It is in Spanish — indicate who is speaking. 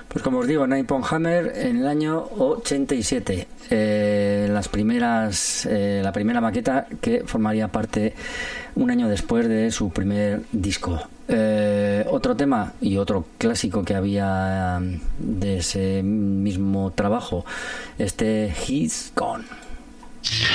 Speaker 1: Pues como os digo, Napalm Hammer en el año 87. La primera maqueta que formaría parte un año después de su primer disco. Otro tema y otro clásico que había de ese mismo trabajo, He's Gone.